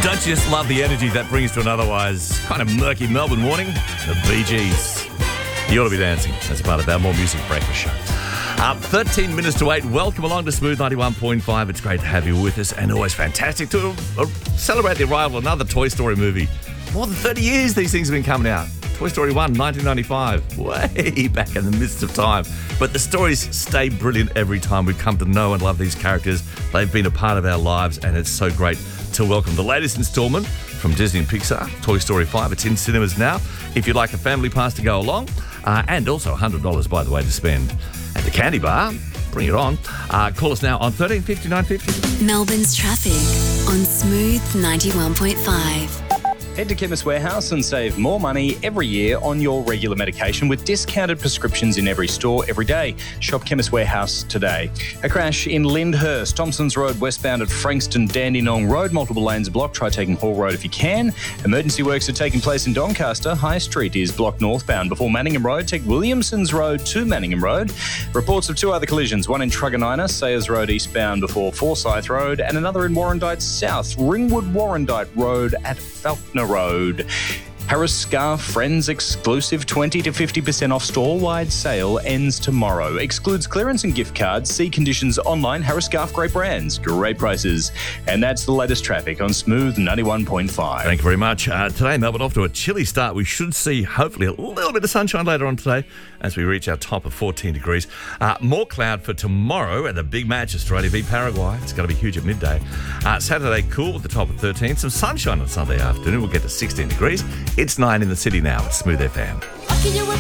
Don't you just love the energy that brings to an otherwise kind of murky Melbourne morning? The Bee Gees. You ought to be dancing. That's part of our More Music Breakfast show. 13 minutes to 8. Welcome along to Smooth 91.5. It's great to have you with us, and always fantastic to celebrate the arrival of another Toy Story movie. More than 30 years these things have been coming out. Toy Story 1, 1995, way back in the midst of time. But the stories stay brilliant every time. We've come to know and love these characters. They've been a part of our lives, and it's so great to welcome the latest instalment from Disney and Pixar, Toy Story 5. It's in cinemas now. If you'd like a family pass to go along, and also $100, by the way, to spend at the Candy Bar, bring it on. Call us now on 13 59 50. Melbourne's traffic on Smooth 91.5. Head to Chemist Warehouse and save more money every year on your regular medication with discounted prescriptions in every store every day. Shop Chemist Warehouse today. A crash in Lyndhurst, Thompsons Road westbound at Frankston Dandenong Road. Multiple lanes are blocked. Try taking Hall Road if you can. Emergency works are taking place in Doncaster. High Street is blocked northbound. Before Manningham Road, take Williamson's Road to Manningham Road. Reports of two other collisions, one in Truganina, Sayers Road eastbound before Forsyth Road, and another in Warrandyte South, Ringwood Warrandyte Road at Falconer Road. Harris Scarf Friends exclusive 20 to 50% off store-wide sale ends tomorrow. Excludes clearance and gift cards. See conditions online. Harris Scarf, great brands, great prices. And that's the latest traffic on Smooth 91.5. Thank you very much. Today, Melbourne off to a chilly start. We should see, hopefully, a little bit of sunshine later on today as we reach our top of 14 degrees. More cloud for tomorrow at the big match, Australia v Paraguay. It's going to be huge at midday. Saturday, cool at the top of 13. Some sunshine on Sunday afternoon. We'll get to 16 degrees. It's 9 in the city now. It's Smooth FM.